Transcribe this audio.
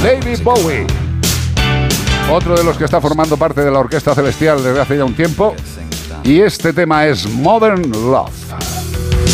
David Bowie. Otro de los que está formando parte de la Orquesta Celestial desde hace ya un tiempo. Y este tema es Modern Love.